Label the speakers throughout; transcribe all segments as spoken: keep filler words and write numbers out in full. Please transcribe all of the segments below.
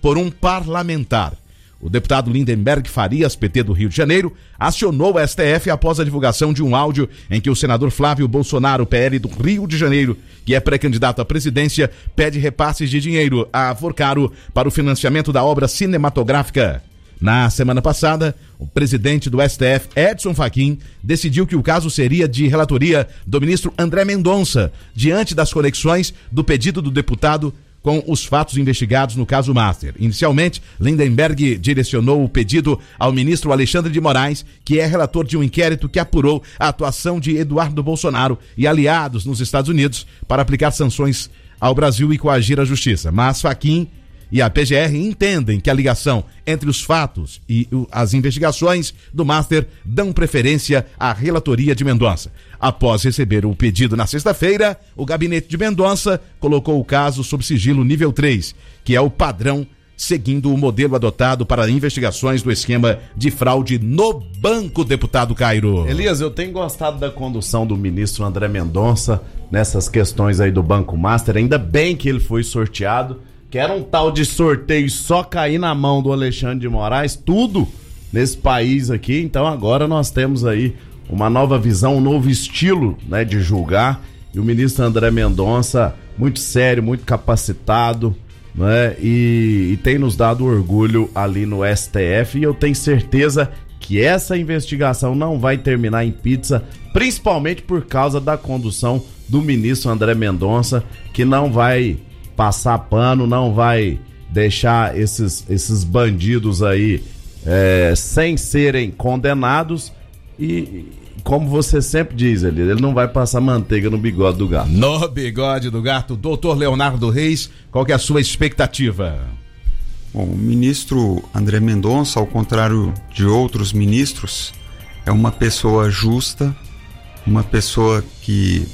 Speaker 1: por um parlamentar. O deputado Lindenberg Farias, P T do Rio de Janeiro, acionou o S T F após a divulgação de um áudio em que o senador Flávio Bolsonaro, P L do Rio de Janeiro, que é pré-candidato à presidência, pede repasses de dinheiro à Forcaro para o financiamento da obra cinematográfica. Na semana passada, o presidente do S T F, Edson Fachin, decidiu que o caso seria de relatoria do ministro André Mendonça, diante das conexões do pedido do deputado com os fatos investigados no caso Master. Inicialmente, Lindenberg direcionou o pedido ao ministro Alexandre de Moraes, que é relator de um inquérito que apurou a atuação de Eduardo Bolsonaro e aliados nos Estados Unidos para aplicar sanções ao Brasil e coagir a justiça. Mas Fachin e a P G R entendem que a ligação entre os fatos e as investigações do Master dão preferência à relatoria de Mendonça. Após receber o pedido na sexta-feira, o gabinete de Mendonça colocou o caso sob sigilo nível três, que é o padrão seguindo o modelo adotado para investigações do esquema de fraude no banco, deputado Cairo.
Speaker 2: Elias, eu tenho gostado da condução do ministro André Mendonça nessas questões aí do Banco Master. Ainda bem que ele foi sorteado, que era um tal de sorteio só cair na mão do Alexandre de Moraes, tudo nesse país aqui. Então agora nós temos aí uma nova visão, um novo estilo, né, de julgar. E o ministro André Mendonça, muito sério, muito capacitado, né, e, e tem nos dado orgulho ali no S T F. E eu tenho certeza que essa investigação não vai terminar em pizza, principalmente por causa da condução do ministro André Mendonça, que não vai passar pano, não vai deixar esses, esses bandidos aí é, sem serem condenados. E como você sempre diz, ele, ele não vai passar manteiga no bigode do gato.
Speaker 1: No bigode do gato. Doutor Leonardo Reis, qual que é a sua expectativa?
Speaker 3: Bom, o ministro André Mendonça, ao contrário de outros ministros, é uma pessoa justa, uma pessoa que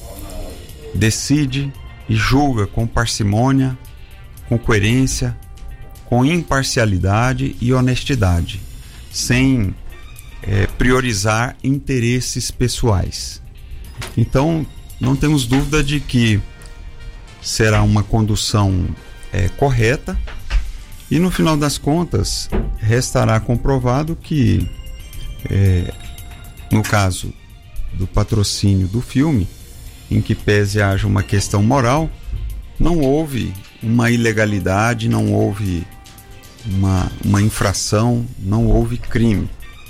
Speaker 3: decide e julga com parcimônia, com coerência, com imparcialidade e honestidade, sem é, priorizar interesses pessoais. Então, não temos dúvida de que será uma condução é, correta e, no final das contas, restará comprovado que, é, no caso do patrocínio do filme, em que pese haja uma questão moral, não houve uma ilegalidade, não houve uma, uma infração, não houve crime.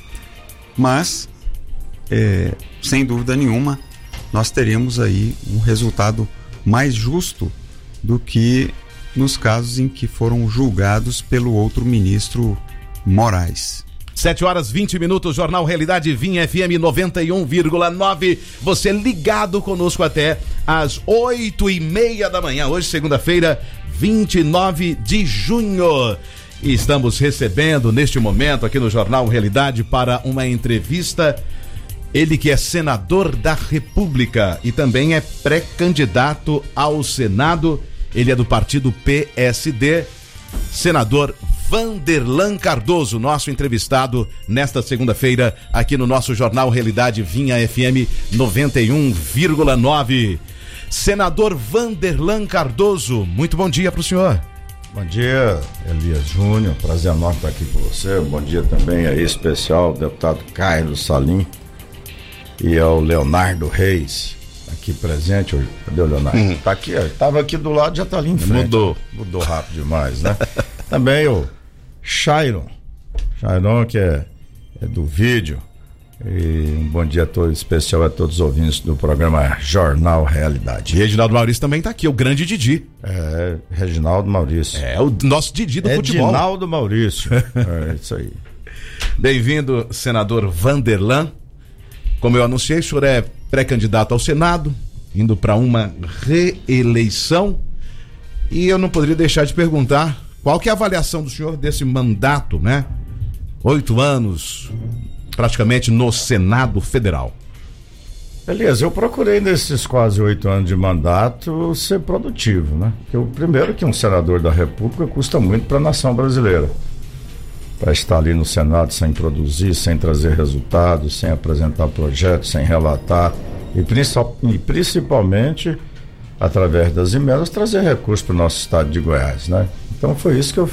Speaker 3: Mas, é, sem dúvida nenhuma, nós teremos aí um resultado mais justo do que nos casos em que foram julgados pelo outro ministro Moraes.
Speaker 1: sete horas e vinte minutos, Jornal Realidade Vinha F M noventa e um vírgula nove. Você ligado conosco até às oito e meia da manhã. Hoje, segunda-feira, vinte e nove de junho. E estamos recebendo neste momento aqui no Jornal Realidade para uma entrevista. Ele que é senador da República e também é pré-candidato ao Senado. Ele é do partido P S D. Senador Vanderlan Cardoso, nosso entrevistado nesta segunda-feira aqui no nosso Jornal Realidade Vinha F M noventa e um vírgula nove. Senador Vanderlan Cardoso, muito bom dia para o senhor.
Speaker 4: Bom dia, Elias Júnior, prazer enorme estar aqui com você. Bom dia também aí especial ao deputado Cairo Salim e ao Leonardo Reis, aqui presente hoje. Cadê o Leonardo? Uhum. Tá aqui, ó. Tava aqui do lado, já tá ali em frente.
Speaker 1: Mudou.
Speaker 4: Mudou rápido demais, né? Também o Chairon, Chairon que é, é do vídeo. E um bom dia todo especial a todos os ouvintes do programa Jornal Realidade.
Speaker 1: E Reginaldo Maurício também tá aqui, o grande Didi.
Speaker 4: É, Reginaldo Maurício.
Speaker 1: É, o nosso Didi do
Speaker 4: é
Speaker 1: futebol.
Speaker 4: Reginaldo Maurício. É isso aí.
Speaker 1: Bem-vindo, senador Vanderlan. Como eu anunciei, o senhor é pré-candidato ao Senado, indo para uma reeleição. E eu não poderia deixar de perguntar qual que é a avaliação do senhor desse mandato, né? Oito anos, praticamente, no Senado Federal.
Speaker 4: Beleza, eu procurei nesses quase oito anos de mandato ser produtivo, né? Porque o primeiro que um senador da República custa muito para a nação brasileira. Para estar ali no Senado sem produzir, sem trazer resultados, sem apresentar projetos, sem relatar e, principal, e principalmente, através das emendas, trazer recursos para o nosso estado de Goiás, né? Então foi isso que eu